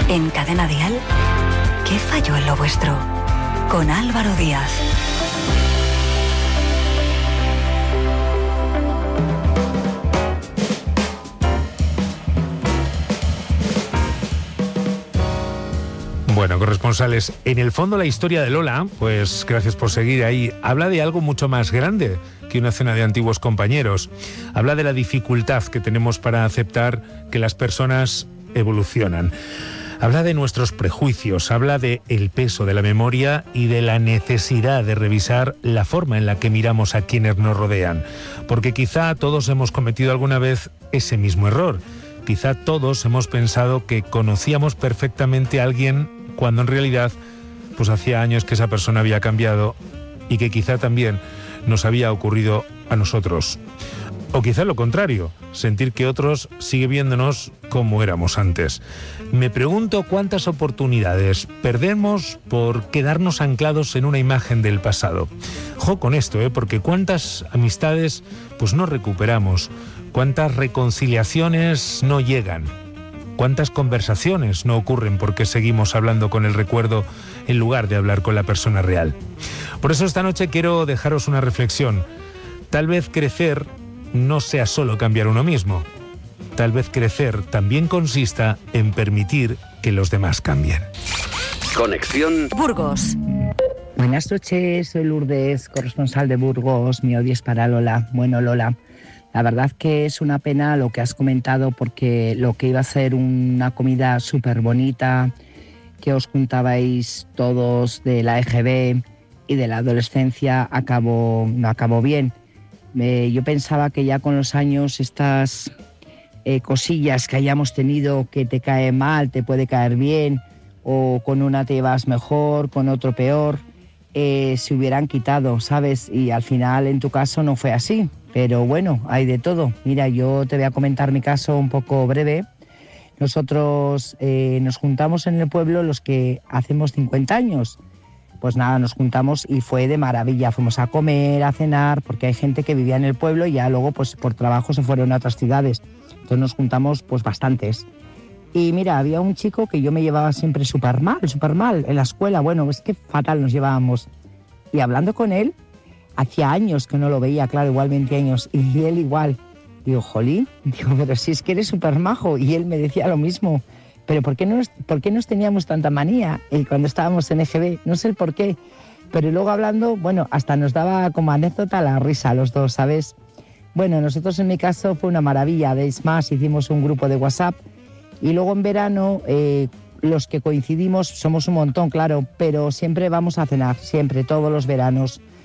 En Cadena Dial, ¿qué falló en lo vuestro? Con Álvaro Díaz. Bueno, corresponsales, en el fondo la historia de Lola, pues gracias por seguir ahí, habla de algo mucho más grande que una cena de antiguos compañeros. Habla de la dificultad que tenemos para aceptar que las personas evolucionan. Habla de nuestros prejuicios, habla de el peso de la memoria y de la necesidad de revisar la forma en la que miramos a quienes nos rodean. Porque quizá todos hemos cometido alguna vez ese mismo error. Quizá todos hemos pensado que conocíamos perfectamente a alguien cuando en realidad pues hacía años que esa persona había cambiado y que quizá también nos había ocurrido a nosotros. O quizá lo contrario, sentir que otros siguen viéndonos como éramos antes. Me pregunto cuántas oportunidades perdemos por quedarnos anclados en una imagen del pasado. Jo con esto, porque cuántas amistades pues no recuperamos, cuántas reconciliaciones no llegan, cuántas conversaciones no ocurren porque seguimos hablando con el recuerdo en lugar de hablar con la persona real. Por eso esta noche quiero dejaros una reflexión. Tal vez crecer no sea solo cambiar uno mismo. Tal vez crecer también consista en permitir que los demás cambien. Conexión Burgos. Buenas noches, soy Lourdes, corresponsal de Burgos. Mi odio es para Lola. Bueno, Lola, la verdad que es una pena lo que has comentado, porque lo que iba a ser una comida súper bonita, que os juntabais todos de la EGB y de la adolescencia, no acabó bien. Yo pensaba que ya con los años estas cosillas que hayamos tenido, que te cae mal, te puede caer bien, o con una te vas mejor, con otro peor, se hubieran quitado, ¿sabes? Y al final en tu caso no fue así, pero bueno, hay de todo. Mira, yo te voy a comentar mi caso un poco breve. Nosotros nos juntamos en el pueblo los que hacemos 50 años. Pues nada, nos juntamos y fue de maravilla. Fuimos a comer, a cenar, porque hay gente que vivía en el pueblo y ya luego pues por trabajo se fueron a otras ciudades. Entonces nos juntamos pues bastantes. Y mira, había un chico que yo me llevaba siempre súper mal en la escuela. Bueno, es que fatal nos llevábamos. Y hablando con él, hacía años que no lo veía, claro, igual 20 años, y él igual. Digo, jolín, pero si es que eres súper majo. Y él me decía lo mismo. Pero ¿por qué nos teníamos tanta manía cuando estábamos en EGB? No sé el por qué. Pero luego hablando, bueno, hasta nos daba como anécdota la risa a los dos, ¿sabes? Bueno, nosotros en mi caso fue una maravilla. Es más, hicimos un grupo de WhatsApp. Y luego en verano, los que coincidimos somos un montón, claro, pero siempre vamos a cenar, siempre, todos los veranos.